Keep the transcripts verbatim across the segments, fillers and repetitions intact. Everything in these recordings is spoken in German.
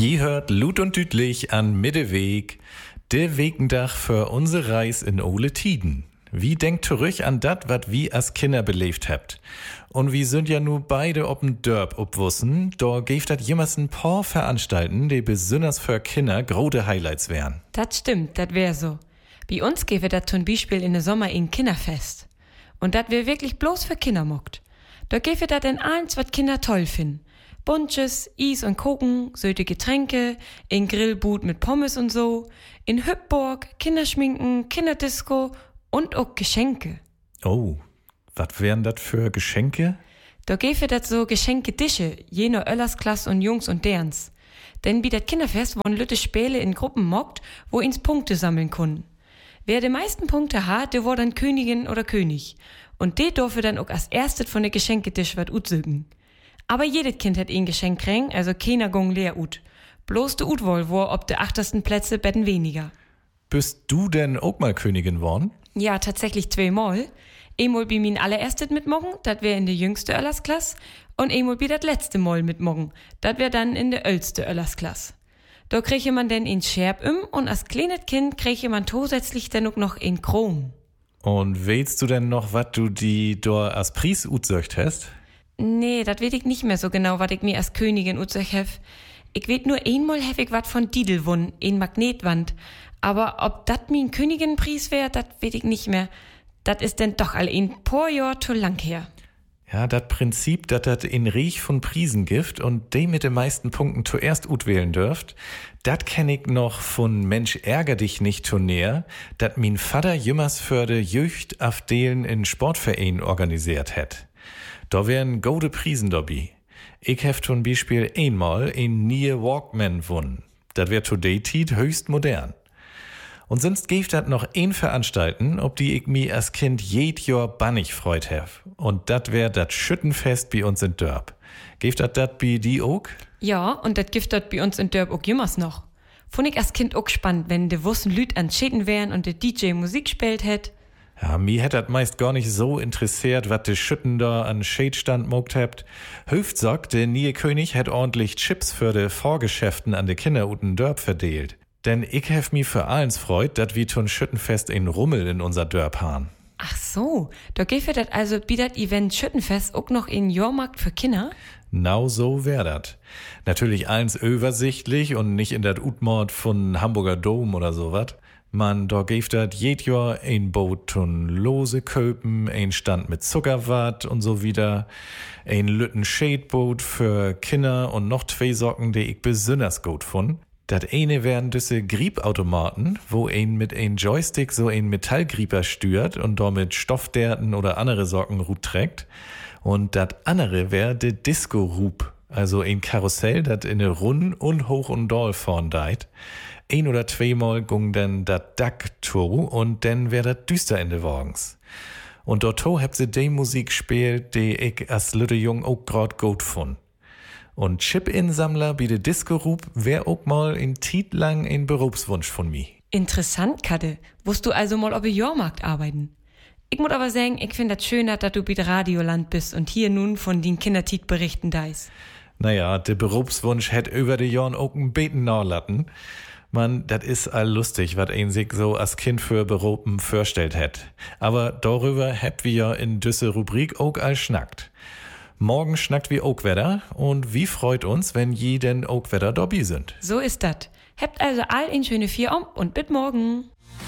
Je hört Lut und Dütlich an Mitteweg, der Wegendach für unsere Reis in Ole Tiden. Wie denkt zurück an dat, wat wie als Kinder belebt habt? Und wie sind ja nu beide ob'n Dörp obwussen, da geeft dat jemals ein paar Veranstalten, die besonders für Kinder große Highlights wären. Das stimmt, das wär so. Bei uns gäbe dat zum Beispiel in der Sommer ein Kinderfest. Und dat wär wirklich bloß für Kinder mockt. Da gäbe dat in eins, wat Kinder toll finden. Bunches, Eis und Koken, söte Getränke, in Grillboot mit Pommes und so, in Hüpburg, Kinderschminken, Kinderdisco und auch Geschenke. Oh, wat wären dat für Geschenke? Da gäbe dat so Geschenke-Dische, jener Öllersklasse und Jungs und derns. Denn wie dat Kinderfest wurden Lütte Späle in Gruppen mockt, wo ins Punkte sammeln können. Wer die meisten Punkte hat, der war dann Königin oder König. Und der durfte dann auch als erstes von der Geschenke-Tisch wat utsügen. Aber jedes Kind hat ein Geschenk kriegen, also keiner gong leer ut. Bloß de Utwohl war ob de achtersten Plätze betten weniger. Bist du denn auch mal Königin worden? Ja, tatsächlich zweimal. Einmal bi min allererstes mitmorgen, dat wär in de jüngste Öllersklasse, und einmal bi dat letzte Mal mitmorgen, dat wär dann in de älteste Öllersklasse. Da kriege man denn in Scherb im und als kleines Kind kriege man zusätzlich dann auch noch in Kron. Und weißt du denn noch, wat du die da als Pries utsöcht hast? Nee, dat weet ich nicht mehr so genau, wat ich mir als Königin utsöcht hef. Ich weet nur einmal hef ich wat von Didel wunn, in Magnetwand. Aber ob dat min Königinpreis wär, dat weet ich nicht mehr. Dat ist denn doch all ein paar Jahr zu lang her. Ja, dat Prinzip, dat dat in Riech von Priesen gibt und de mit den meisten Punkten zuerst utwählen dürft, dat kenn ich noch von Mensch ärger dich nicht Turnier, dat min Vater jümmers für de Jücht-Afdelen in Sportverein organisiert hätt. Da wären gode Priesen dabei. Ich hef zum Beispiel einmal in Nie Walkman wunn. Dat wär today tit höchst modern. Und sonst gibt dat noch ein Veranstalten, ob die ich mi als Kind jed Jahr bannig freut hef. Und dat wär dat Schüttenfest bei uns in Dörp. Gibt dat dat bei die auch? Ja, und dat gibt dat bei uns in Dörp auch jümmers noch. Fand ich als Kind auch spannend, wenn de wussen Lüd an Schäden wären und de D J Musik spielt hätt. Ja, mi hätt dat meist gar nicht so interessiert, wat de Schütten da an Schädstand mogt hebt. Höft sagt, de nie König hätt ordentlich Chips für de Vorgeschäften an de Kinder uten Dörp verdeelt. Denn ich hef mi für allens freut, dat wie tun Schüttenfest in Rummel in unser Dörp han. Ach so, da gäfe dat also bi dat Event Schüttenfest auch noch in Jahrmarkt für Kinder? Genau so wär dat. Natürlich allens übersichtlich und nicht in dat Utmord von Hamburger Dom oder so wat. Man, da gäf dat jed Jahr ein Boot tun Lose köpen, ein Stand mit Zuckerwatt und so wieder, ein Lütten Schädboot für Kinder und noch zwei Socken, die ich besonders gut fand. Dat eine wären düsse Griebautomaten, wo ein mit ein Joystick so ein Metallgrieper stört und damit Stoffderten oder andere Socken Rut trägt. Und dat andere wär de Disco-Rub, also ein Karussell, dat in ne Rund und hoch und doll vorn deit. Ein oder zweimal gung denn dat Dack to und dann wär dat düster in de Wagens. Und dort habt sie de Musik spielt, die ich als lütte Jung auch grad gut fand. Und Chip-In-Sammler wie de Disco-Rub wär auch mal in Tiet lang ein Berufswunsch von mi. Interessant, Kadde. Wusst du also mal ob ihr Jahrmarkt arbeiten? Ich muss aber sagen, ich find das schön, dass du bei Radioland bist und hier nun von den Kindertiet berichten deis. Naja, de Berufswunsch hätt über de Jahren auch ein Beten nachlatten. Man, dat is all lustig, wat ein sich so als Kind für Berufen vorstellt hätt. Aber darüber habt wir ja in düsse Rubrik auch all schnackt. Morgen schnackt wie Oakwetter und wie freut uns, wenn je denn Oakwetter dobby sind. So ist dat. Habt also all in schöne vier um und bis morgen.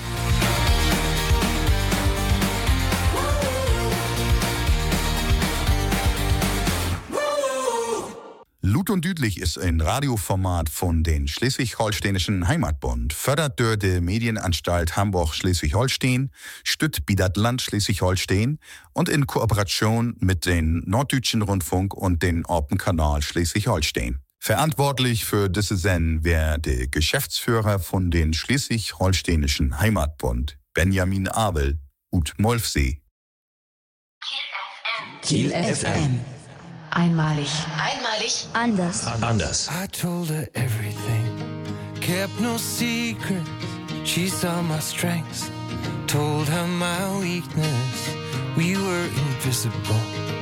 Lut und Dütlich ist ein Radioformat von den Schleswig-Holsteinischen Heimatbund, fördert durch die Medienanstalt Hamburg-Schleswig-Holstein, stützt Bidat Land Schleswig-Holstein und in Kooperation mit den Norddeutschen Rundfunk und den Orpen-Kanal Schleswig-Holstein. Verantwortlich für diese Sendung wäre der Geschäftsführer von den Schleswig-Holsteinischen Heimatbund, Benjamin Abel, ut Molfsee. Kiel F M. Einmalig. Einmalig. Anders. Anders. I told her everything, kept no secrets. She saw my strengths, told her my weakness. We were invisible.